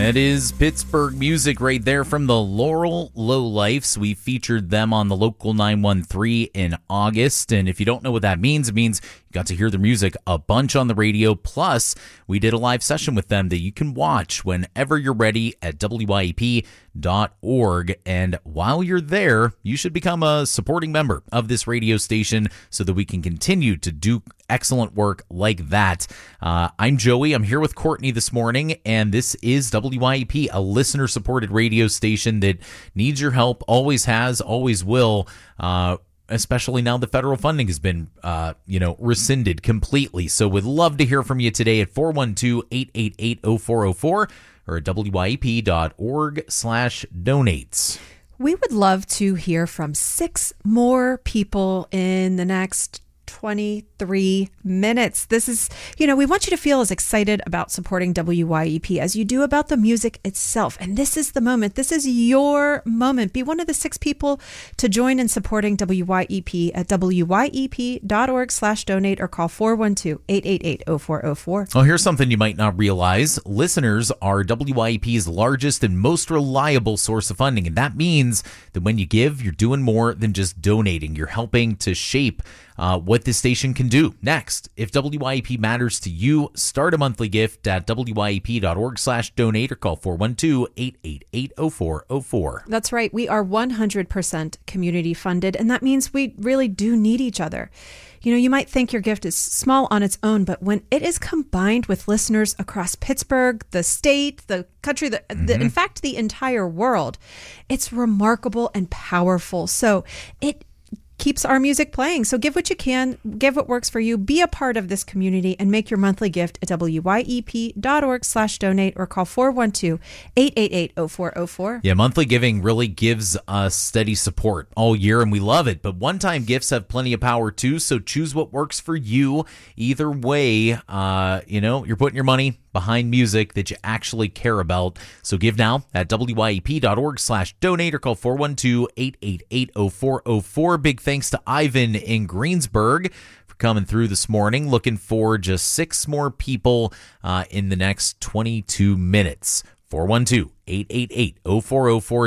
That is Pittsburgh music right there from the Laurel Lowlifes. We featured them on the Local 913 in August. And if you don't know what that means, it means you got to hear their music a bunch on the radio. Plus, we did a live session with them that you can watch whenever you're ready at WYEP.org. And while you're there, you should become a supporting member of this radio station so that we can continue to do excellent work like that. I'm Joey. I'm here with Courtney this morning, and this is WYEP, a listener-supported radio station that needs your help, always has, always will, especially now the federal funding has been, rescinded completely. So we'd love to hear from you today at 412-888-0404 or at wyep.org/donates. We would love to hear from 6 more people in the next 23 minutes. This is, we want you to feel as excited about supporting WYEP as you do about the music itself. And this is the moment. This is your moment. Be one of the 6 people to join in supporting WYEP at wyep.org/donate or call 412-888-0404. Well, here's something you might not realize. Listeners are WYEP's largest and most reliable source of funding. And that means that when you give, you're doing more than just donating. You're helping to shape what this station can do next. If WYEP matters to you, start a monthly gift at wyep.org/donate or call 412-888-0404. That's right. We are 100% community funded, and that means we really do need each other. You might think your gift is small on its own, but when it is combined with listeners across Pittsburgh, the state, the country, in fact, the entire world, it's remarkable and powerful. So it keeps our music playing. So give what you can, give what works for you, be a part of this community, and make your monthly gift at wyep.org/donate or call 412-888-0404. Yeah, monthly giving really gives us steady support all year, and we love it. But one-time gifts have plenty of power too, so choose what works for you. Either way, you're putting your money behind music that you actually care about. So give now at wyep.org/donate or call 412-888-0404. Big thanks to Ivan in Greensburg for coming through this morning. Looking for just 6 more people in the next 22 minutes. 412-888-0404,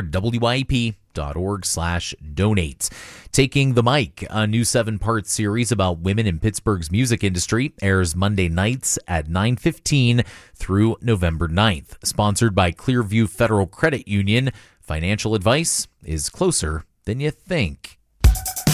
wyep.org/donate. Taking the Mic, a new 7-part series about women in Pittsburgh's music industry, airs Monday nights at 9:15 through November 9th. Sponsored by Clearview Federal Credit Union, financial advice is closer than you think.